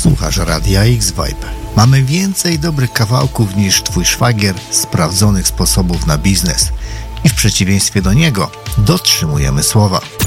Słuchasz Radia X-Vibe. Mamy więcej dobrych kawałków niż twój szwagier sprawdzonych sposobów na biznes. I w przeciwieństwie do niego dotrzymujemy słowa.